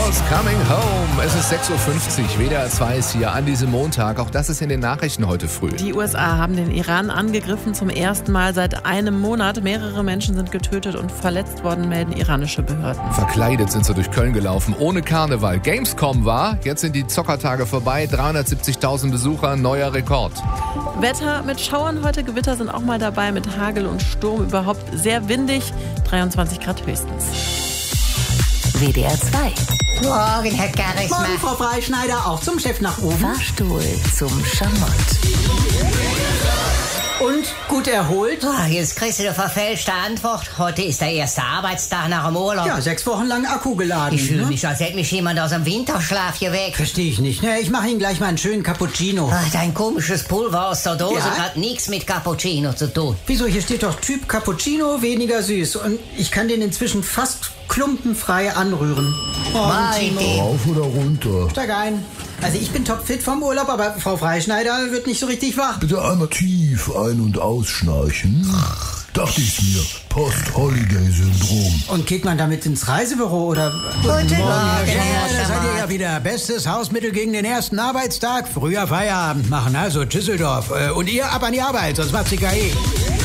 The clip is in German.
Girls Coming Home. Es ist 6.50 Uhr. WDR 2 ist hier an diesem Montag. Auch das ist in den Nachrichten heute früh. Die USA haben den Iran angegriffen zum ersten Mal seit einem Monat. Mehrere Menschen sind getötet und verletzt worden, melden iranische Behörden. Verkleidet sind sie durch Köln gelaufen, ohne Karneval. Gamescom war, jetzt sind die Zockertage vorbei. 370.000 Besucher, neuer Rekord. Wetter mit Schauern heute, Gewitter sind auch mal dabei, mit Hagel und Sturm, überhaupt sehr windig, 23 Grad höchstens. WDR 2. Morgen, Herr Garrismann. Morgen, Frau Freischneider, auch zum Chef nach oben. Fahrstuhl zum Schamott. Und gut erholt? Jetzt kriegst du eine verfälschte Antwort. Heute ist der erste Arbeitstag nach dem Urlaub. Ja, 6 Wochen lang Akku geladen. Ich fühle mich, als hätte mich jemand aus dem Winterschlaf geweckt. Verstehe ich nicht. Ich mache Ihnen gleich mal einen schönen Cappuccino. Dein komisches Pulver aus der Dose Ja? hat nichts mit Cappuccino zu tun. Wieso? Hier steht doch Typ Cappuccino, weniger süß. Und ich kann den inzwischen fast klumpenfrei anrühren. Mein Gott. Rauf oder runter? Steig ein. Also ich bin topfit vom Urlaub, aber Frau Freischneider wird nicht so richtig wach. Bitte einmal tief ein- und ausschnarchen. Dachte ich's mir. Post-Holiday-Syndrom. Und geht man damit ins Reisebüro oder... Guten Morgen, Herr Herr Schamott. Da seid ihr ja wieder. Bestes Hausmittel gegen den ersten Arbeitstag. Früher Feierabend machen, also Düsseldorf. Und ihr ab an die Arbeit, sonst macht's die KI.